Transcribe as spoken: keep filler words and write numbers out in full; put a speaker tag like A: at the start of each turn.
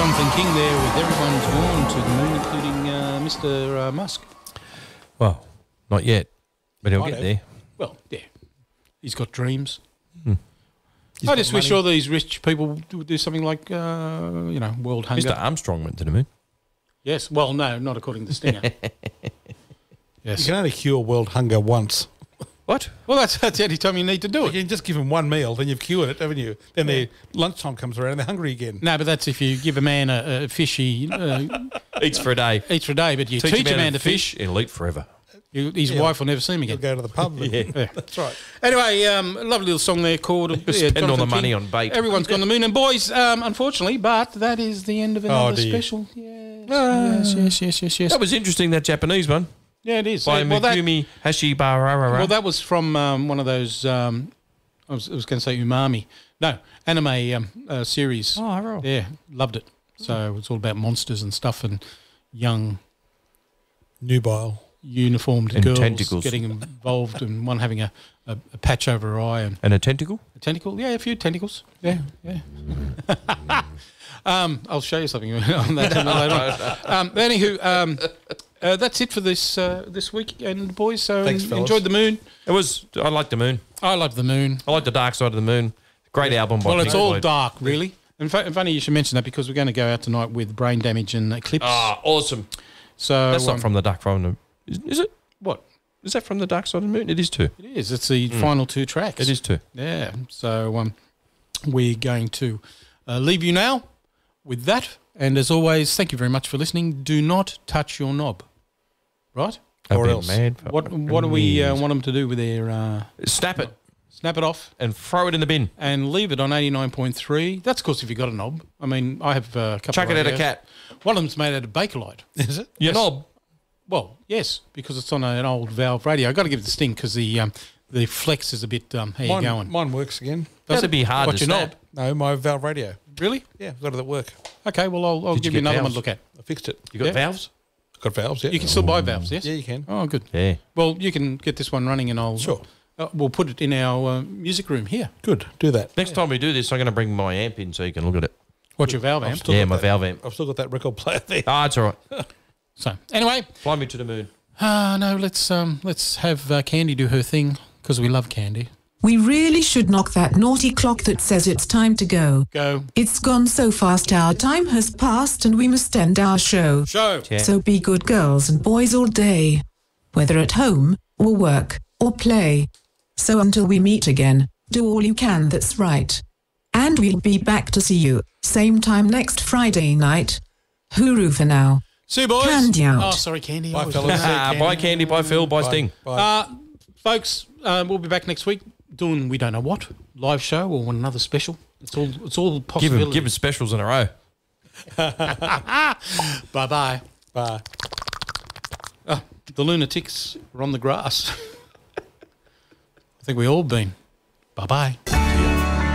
A: Jonathan King there with Everyone's Gone to the Moon, including uh, Mister Uh, Musk.
B: Well, not yet, but he'll
A: Might
B: get
A: have.
B: there.
A: Well, yeah. He's got dreams.
B: Hmm.
A: I just wish all these rich people would do something like, uh, you know, World Hunger.
B: Mister Armstrong went to the moon.
A: Yes. Well, no, not according to Stinger. Yes.
C: You can only cure world hunger once.
B: What?
A: Well, that's, that's the only time you need to do
C: You
A: it.
C: can just give them one meal, then you've cured it, haven't you? Then their lunchtime comes around and they're hungry again.
A: No, but that's if you give a man a, a fish, he uh,
B: Eats for a day.
A: eats for a day, but you teach,
B: Teach
A: a man to fish,
B: fish, he'll eat forever.
A: you, his
C: Yeah.
A: wife will never see him
C: You'll
A: again.
C: go to the pub. And,
B: Yeah.
A: Yeah.
C: That's right.
A: Anyway, um, a lovely little song there called uh,
B: Spend all
A: Jonathan
B: the money
A: King.
B: on bait.
A: Everyone's gone to the moon. And boys, um, unfortunately, but that is the end of another
C: dear.
A: special. Yes, yes, yes, yes, yes, yes.
B: That was interesting, that Japanese one.
A: Yeah, it is.
B: By
A: Yeah, well, that,
B: Megumi Hashibarara.
A: well, that was from um, one of those, um, I was, I was going to say umami. No, anime um, uh, series.
B: Oh, right.
A: Yeah, loved it. So it's all about monsters and stuff and young
C: Nubile.
A: uniformed
B: And
A: girls
B: tentacles.
A: getting involved and one having a, a, a patch over her eye and
B: And a tentacle?
A: a tentacle. Yeah, a few tentacles. Yeah, yeah. um, I'll show you something on that later on. Um, but anywho, um, uh, that's it for this uh, this weekend, boys. So
C: Thanks,
A: en-
C: fellas.
A: enjoyed the moon.
B: It was, I like the moon.
A: I love the moon.
B: I like the dark side of the moon. Great album by
A: Well,
B: Pink
A: it's all
B: Floyd.
A: dark, really. In fact, funny you should mention that because we're going to go out tonight with Brain Damage and Eclipse.
B: Ah, awesome.
A: so
B: That's
A: um,
B: not from the dark from the. Is, is it?
A: what
B: Is that from the dark side of the moon? It is too.
A: it is. It's the final two tracks.
B: It is too.
A: Yeah. So um, we're going to uh, leave you now with that. And as always, thank you very much for listening. Do not touch your knob. Right?
B: I've
C: Or
B: been
C: else.
B: mad for
A: What What do we uh, want them to do with their uh,
B: Snap it
A: snap it off
B: and throw it in the bin.
A: and leave it on eighty-nine point three? That's of course if you've got a knob. I mean, I have uh, a couple
B: Chuck
A: of
B: it at a
A: radios.
B: cat.
A: One of them's made out of Bakelite.
C: Is it?
B: Your knob.
A: Well, yes, because it's on an old valve radio. I've got to give it the sting because the um, the flex is a bit, um, how you
C: Mine,
A: going?
C: mine works again.
B: That'd be hard
A: What's
B: to
A: your
B: snap.
A: knob?
C: No, my valve radio.
A: Really?
C: Yeah, I've got it at work.
A: Okay, well, I'll, I'll
B: Did you
A: give you
B: get
A: another one
B: valves?
A: to look at.
C: I fixed it.
B: You got
A: Yeah.
B: valves?
C: Got valves, yeah.
A: You can still buy valves, yes?
C: Yeah, you can.
A: Oh, good.
B: Yeah.
A: Well, you can get this one running and I'll...
C: Sure.
A: Uh, we'll put it in our uh, music room here.
C: Good. Do that.
B: Next time we do this, I'm going to bring my amp in so you can look at it.
A: What's your valve
C: I've
A: amp?
C: still
B: Yeah,
C: got
B: my
C: that-
B: valve amp.
C: I've still got that record player there.
B: Ah, it's all right.
A: So, anyway,
B: Fly me to the moon.
A: uh, no, let's um, let's have uh, Candy do her thing because we love Candy.
D: We really should knock that naughty clock that says it's time to go.
A: Go.
D: It's gone so fast our time has passed and we must end our show.
A: Show.
B: Yeah.
D: So be good girls and boys all day, whether at home, or work, or play. So until we meet again, do all you can that's right. And we'll be back to see you, same time next Friday night. Hooroo for now.
A: See you, boys.
D: Candy out.
A: Oh, sorry, Candy.
C: Bye,
A: I was
C: fellas.
A: gonna say
B: Ah,
A: Candy.
B: bye, Candy. Bye, Phil. Bye, Sting.
C: Bye.
A: Uh, folks, uh, we'll be back next week doing we don't know what live show or another special. It's all it's all
B: Give
A: possibility.
B: him, give him specials in a row.
A: Bye bye.
C: Bye.
A: Oh, the lunatics are on the grass. I think we all been. Bye bye.